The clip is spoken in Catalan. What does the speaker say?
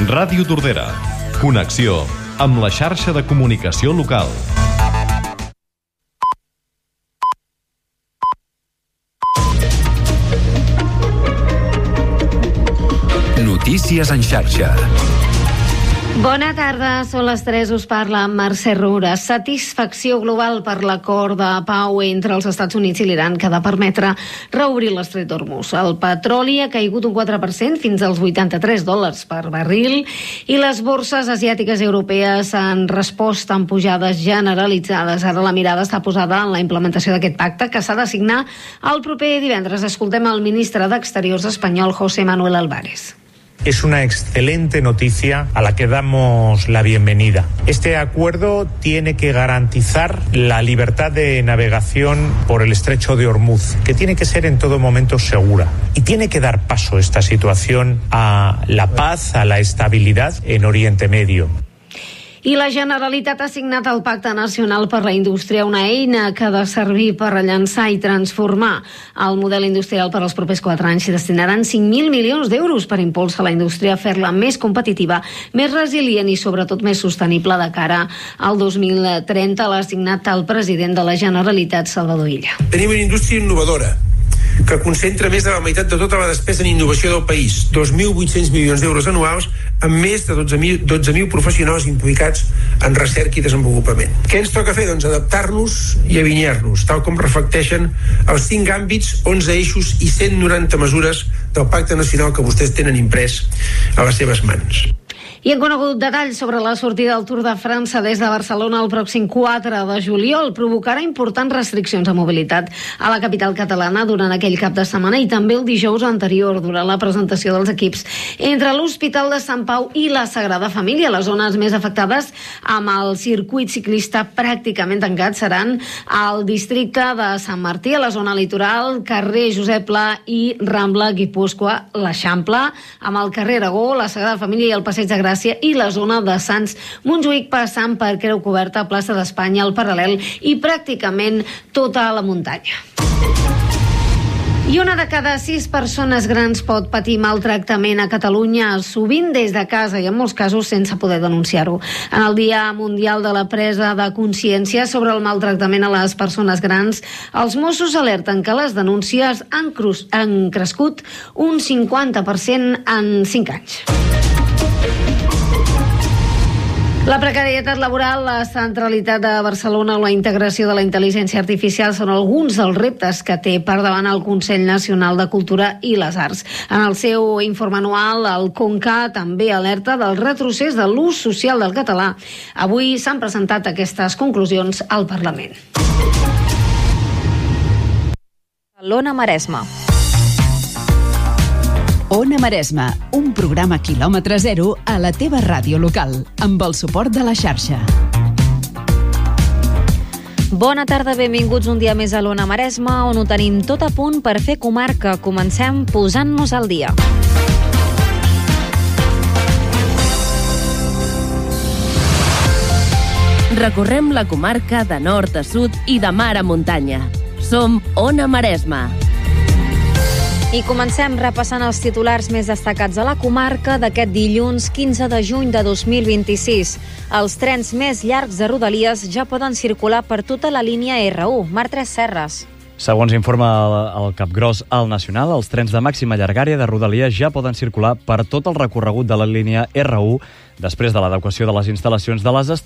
Ràdio Tordera. Connexió amb la xarxa de comunicació local. Notícies en xarxa. Bona tarda, són les 3, us parla Mercè Roura. Satisfacció global per l'acord de pau entre els Estats Units i l'Iran que ha de permetre reobrir l'estret d'Hormuz. El petroli ha caigut un 4% fins als $83 per barril i les borses asiàtiques i europees han respost amb pujades generalitzades. Ara la mirada està posada en la implementació d'aquest pacte que s'ha de signar el proper divendres. Escoltem el ministre d'Exteriors espanyol, José Manuel Álvarez. Es una excelente noticia a la que damos la bienvenida. Este acuerdo tiene que garantizar la libertad de navegación por el estrecho de Hormuz, que tiene que ser en todo momento segura. Y tiene que dar paso esta situación a la paz, a la estabilidad en Oriente Medio. I la Generalitat ha signat el Pacte Nacional per la Indústria, una eina que ha de servir per rellançar i transformar el model industrial per als propers 4 anys. S'hi destinaran 5.000 milions d'euros per impulsar la indústria, fer-la més competitiva, més resilient i sobretot més sostenible de cara al 2030. L'ha signat el president de la Generalitat, Salvador Illa. Tenim una indústria innovadora que concentra més de la meitat de tota la despesa en innovació del país, 2.800 milions d'euros anuals, amb més de 12.000 professionals implicats en recerca i desenvolupament. Què ens toca fer? Doncs adaptar-nos i alinear-nos, tal com reflecteixen els 5 àmbits, 11 eixos i 190 mesures del Pacte Nacional que vostès tenen imprès a les seves mans. I hem conegut detalls sobre la sortida del Tour de França des de Barcelona el pròxim 4 de juliol. Provocarà importants restriccions de mobilitat a la capital catalana durant aquell cap de setmana i també el dijous anterior durant la presentació dels equips. Entre l'Hospital de Sant Pau i la Sagrada Família, les zones més afectades amb el circuit ciclista pràcticament tancat seran al districte de Sant Martí, a la zona litoral, carrer Josep Pla i Rambla Guipúscoa, l'Eixample, amb el carrer Aragó, la Sagrada Família i el Passeig de Gràcia i la zona de Sants Montjuïc, passant per Creu Coberta, Plaça d'Espanya, el Paral·lel i pràcticament tota la muntanya. I 1 de cada 6 persones grans pot patir maltractament a Catalunya, sovint des de casa i en molts casos sense poder denunciar-ho. En el Dia Mundial de la Presa de Consciència sobre el maltractament a les persones grans, els Mossos alerten que les denúncies han crescut un 50% en 5 anys. La precarietat laboral, la centralitat de Barcelona o la integració de la intel·ligència artificial són alguns dels reptes que té per davant el Consell Nacional de Cultura i les Arts. En el seu informe anual, el CONCA també alerta del retrocés de l'ús social del català. Avui s'han presentat aquestes conclusions al Parlament. L'Ona Maresma. Ona Maresma, un programa quilòmetre zero a la teva ràdio local, amb el suport de la xarxa. Bona tarda, benvinguts un dia més a l'Ona Maresma, on ho tenim tot a punt per fer comarca. Comencem posant-nos al dia. Recorrem la comarca de nord a sud i de mar a muntanya. Som Ona Maresma. I comencem repassant els titulars més destacats a la comarca d'aquest dilluns 15 de juny de 2026. Els trens més llargs de Rodalies ja poden circular per tota la línia R1. Marc Tres Serres. Segons informa el Capgròs al Nacional, els trens de màxima llargària de Rodalies ja poden circular per tot el recorregut de la línia R1 després de l'adequació de les instal·lacions de les estacions